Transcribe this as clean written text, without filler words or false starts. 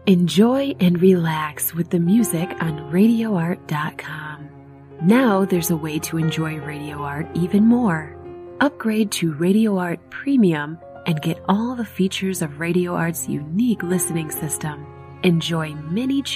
Enjoy and relax with the music on RadioArt.com. Now there's a way to enjoy Radio Art even more. Upgrade to Radio Art Premium and get all the features of Radio Art's unique listening system. Enjoy many